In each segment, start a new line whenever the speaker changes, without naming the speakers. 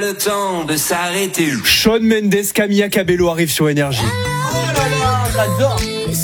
Le temps de s'arrêter.
Shawn Mendes, Camila Cabello arrive sur Énergie.
Oh là là, j'adore.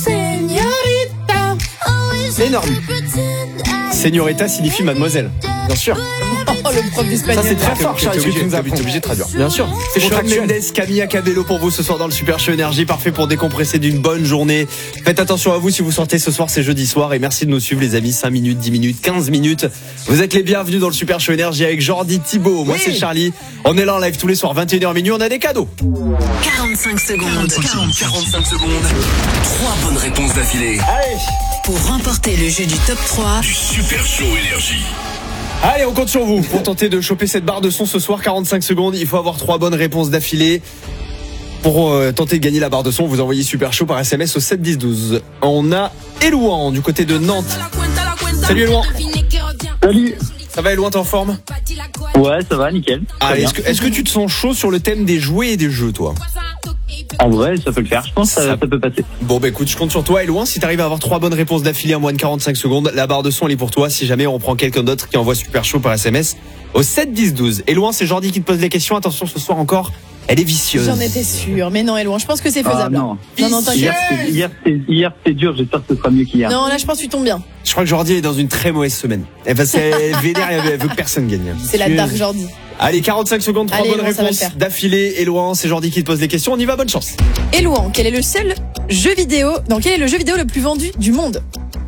Énorme. Señorita signifie mademoiselle. Bien sûr.
Oh, le prof d'espagnol.
Ça c'est très fort, Charles.
Tu es obligé de traduire.
Bien sûr. C'est Shawn
Contractuel.
Mendes, Camila Cabello pour vous ce soir dans le Super Show Énergie. Parfait pour décompresser d'une bonne journée. Faites attention à vous si vous sortez ce soir, c'est jeudi soir. Et merci de nous suivre les amis. 5 minutes, 10 minutes, 15 minutes. Vous êtes les bienvenus dans le Super Show Énergie avec Jordi, Thibaut. Moi c'est Charlie. On est là en live tous les soirs, 21h minuit. On a des cadeaux.
45 secondes. 45 secondes. 3 bonnes réponses d'affilée.
Allez.
Pour remporter le jeu du top 3
Du Super Show Énergie.
Allez, on compte sur vous pour tenter de choper cette barre de son ce soir. 45 secondes, il faut avoir 3 bonnes réponses d'affilée. Pour tenter de gagner la barre de son, vous envoyez Super Show par SMS au 7 10 12. On a Elouan du côté de Nantes. Salut Elouan.
Salut.
Ça va Elouan, t'es en forme?
Ouais, ça va, nickel.
Allez, est-ce que tu te sens chaud sur le thème des jouets et des jeux, toi?
En vrai, ça peut le faire. Je pense que ça peut passer.
Bon, bah écoute, je compte sur toi Elouan. Si t'arrives à avoir 3 bonnes réponses d'affilée en moins de 45 secondes, la barre de son elle est pour toi. Si jamais on prend quelqu'un d'autre qui envoie Super Show par SMS au 7 10 12. Elouan, c'est Jordi qui te pose les questions. Attention, ce soir encore, elle est vicieuse.
J'en étais sûre, mais non, Elouan, je pense que c'est faisable.
Non.
Non, t'inquiète.
Hier, c'était dur. J'espère que ce sera mieux qu'hier.
Non, là, je pense que tu tombes bien.
Je crois que Jordi est dans une très mauvaise semaine. Elle vénère, elle veut que personne gagne.
C'est la dark Jordi.
Allez, 45 secondes, 3
Allez,
bonnes
Elouan, ça va le
réponses
faire.
d'affilée. Elouan, c'est Jordi qui te pose les questions. On y va, bonne chance.
Elouan, quel est le seul jeu vidéo, quel est le jeu vidéo le plus vendu du monde?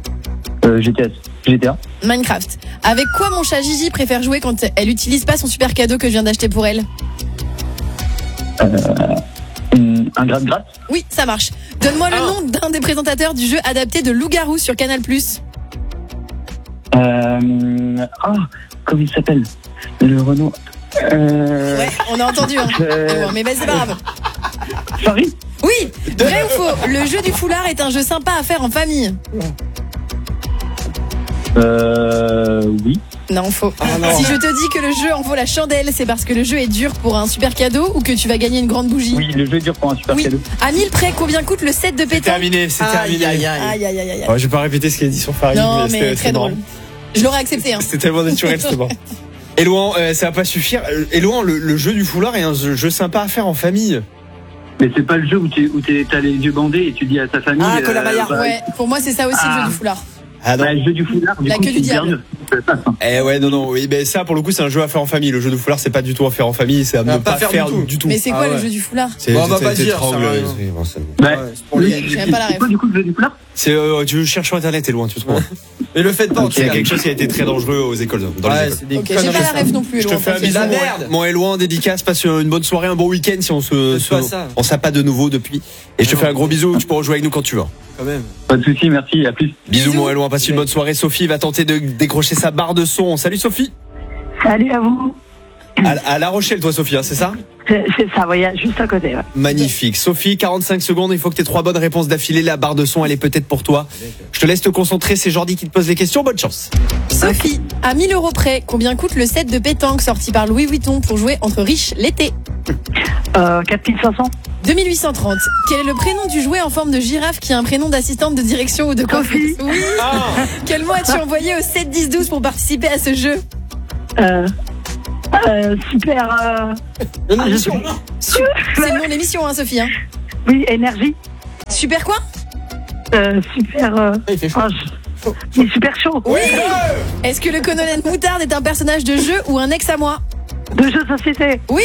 GTA.
Minecraft. Avec quoi mon chat Gigi préfère jouer quand elle utilise pas son super cadeau que je viens d'acheter pour elle?
Un gratte-gratte.
Oui, ça marche. Donne-moi le nom d'un des présentateurs du jeu adapté de Loup-garou sur Canal+.
Comment il s'appelle? Le Renault.
Ouais, on a entendu, hein. Elouan, mais c'est pas grave.
Farid.
Oui, vrai ou faux? Le jeu du foulard est un jeu sympa à faire en famille.
Oui.
Non, faux. Si je te dis que le jeu en vaut la chandelle, c'est parce que le jeu est dur pour un super cadeau ou que tu vas gagner une grande bougie?
Oui, le jeu est dur pour un super
Oui.
cadeau.
À 1000 près, combien coûte le set de pétanque?
Terminé, c'est terminé.
Aïe, aïe, aïe, aïe.
Ouais, je vais pas répéter ce qu'il a dit sur Farid.
Non, mais
c'était
très drôle.
marrant.
Je l'aurais accepté, hein.
C'était tellement naturel, c'était bon. Elouan, ça va pas suffire. Elouan, le jeu du foulard est un jeu sympa à faire en famille.
Mais c'est pas le jeu où t'as les yeux bandés et tu dis à ta famille.
Ouais, pour moi, c'est ça aussi le jeu du foulard.
Ah non.
Le jeu du foulard,
La queue du diable.
Eh ouais, non, oui, ben ça pour le coup c'est un jeu à faire en famille. Le jeu du foulard c'est pas du tout à faire en famille, c'est à ne pas faire du tout.
Mais c'est quoi le jeu du foulard?
C'est
on va pas dire, ça va rien.
J'ai même pas la ref.
C'est quoi du coup le jeu du foulard?
C'est tu cherches sur internet, t'es loin, tu trouves.
Mais le faites pas en tout
C'est
cas.
quelque chose qui a été très dangereux aux écoles. Dans les
Ouais,
écoles.
c'est des
Ok, j'ai
conneries.
pas la ref non plus.
Je te
Elouan,
fais un
t'inquiète.
bisou,
la merde.
mon Elouan, dédicace, passe une bonne soirée, un bon week-end si on
pas ça.
on s'appelle pas de nouveau depuis. Et je te fais un gros bisou, tu peux rejouer avec nous quand tu veux.
Quand même.
Pas de soucis, merci, à plus.
Bisous mon Elouan, passe une bonne soirée. Sophie va tenter de décrocher sa barre de son. Salut Sophie.
Salut à vous.
À La Rochelle toi Sophie, hein, c'est ça?
C'est ça, voyage juste à côté. Ouais.
Magnifique. Sophie, 45 secondes, il faut que tu aies 3 bonnes réponses d'affilée. La barre de son, elle est peut-être pour toi. Je te laisse te concentrer, c'est Jordi qui te pose les questions. Bonne chance.
Sophie, à 1000 € près, combien coûte le set de pétanque sorti par Louis Vuitton pour jouer entre riches l'été?
4500.
2830. Quel est le prénom du jouet en forme de girafe qui a un prénom d'assistante de direction ou de coiffeuse? Oui. Quel mot as-tu envoyé au 7 10 12 pour participer à ce jeu?
Super.
C'est le nom de l'émission, hein, Sophie. Hein.
Oui, énergie.
Super quoi?
Super.
Il fait chaud.
Il est super chaud.
Oui. Est-ce que le colonel Moutarde est un personnage de jeu ou un ex à moi?
De jeux de société.
Oui.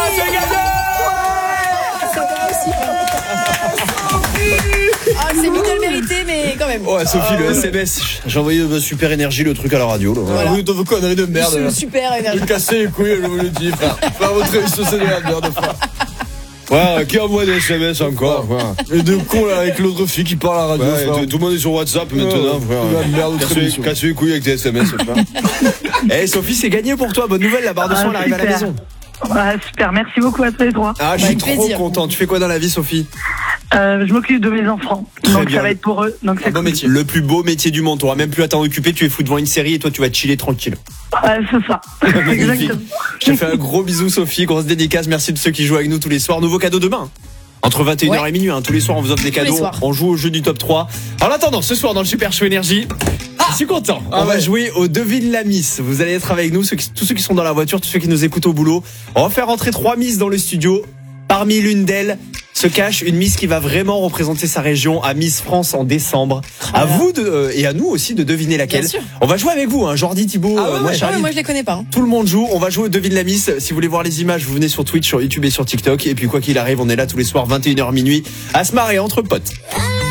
C'est middle mérité, mais quand même.
Ouais, Sophie, le SMS. J'ai envoyé Super Énergie, le truc à la radio. Là.
Voilà.
Oui, dans vos conneries de merde. là.
Super énergie.
Vous cassez les couilles, je vous le dis, frère. Faire votre émission, c'est de la merde, frère.
Ouais, qui envoie des SMS encore?
Et de con là avec l'autre fille qui parle à la radio.
Ouais,
frère.
tout le monde est sur WhatsApp maintenant, frère.
La merde, notre émission.
Casse les couilles avec tes SMS, frère. Eh, Sophie, c'est gagné pour toi. Bonne nouvelle, la barre de son, elle arrive à la
super.
maison.
Ouais, super, merci beaucoup à tous les trois.
Ah, je suis
Avec
trop
plaisir.
content. Tu fais quoi dans la vie, Sophie?
Je m'occupe de mes enfants,
Très
donc
bien.
ça va être pour eux. Donc c'est
Bon
cool.
métier.
Le plus beau métier du monde. T'auras même plus à t'en occuper. Tu es fou devant une série et toi, tu vas chiller tranquille.
Ouais, c'est ça.
Magnifique.
Exactement.
Je te fais un gros bisou, Sophie. Grosse dédicace. Merci de ceux qui jouent avec nous tous les soirs. Nouveau cadeau demain. Entre 21h et minuit, hein. Tous les soirs, on vous offre des
Tous les
cadeaux.
soirs.
On joue au jeu du top 3. En attendant, ce soir, dans le Super Show Énergie. Je suis content. On va jouer au Devine la Miss. Vous allez être avec nous, tous ceux qui sont dans la voiture, tous ceux qui nous écoutent au boulot. On va faire entrer 3 Miss dans le studio. Parmi l'une d'elles se cache une Miss qui va vraiment représenter sa région à Miss France en décembre. À vous et à nous aussi de deviner laquelle. On va jouer avec vous, hein. Jordi, Thibaut, moi, Charlie.
Moi je les connais pas.
Tout le monde joue. On va jouer au Devine la Miss. Si vous voulez voir les images, vous venez sur Twitch, sur YouTube et sur TikTok. Et puis quoi qu'il arrive, on est là tous les soirs 21h minuit à se marrer entre potes.